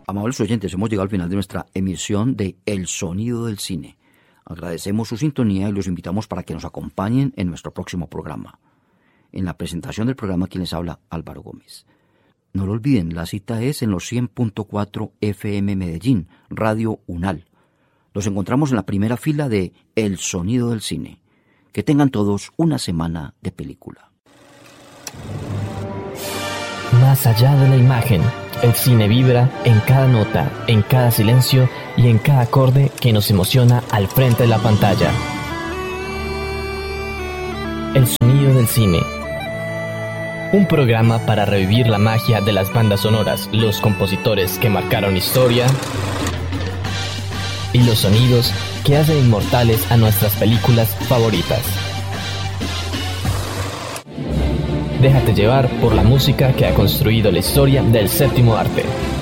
Amables oyentes, hemos llegado al final de nuestra emisión de El Sonido del Cine. Agradecemos su sintonía y los invitamos para que nos acompañen en nuestro próximo programa. En la presentación del programa, quien les habla, Álvaro Gómez. No lo olviden, la cita es en los 100.4 FM Medellín, Radio UNAL. Los encontramos en la primera fila de El Sonido del Cine. Que tengan todos una semana de película. Más allá de la imagen, el cine vibra en cada nota, en cada silencio y en cada acorde que nos emociona al frente de la pantalla. El Sonido del Cine. Un programa para revivir la magia de las bandas sonoras, los compositores que marcaron historia y los sonidos que hacen inmortales a nuestras películas favoritas. Déjate llevar por la música que ha construido la historia del séptimo arte.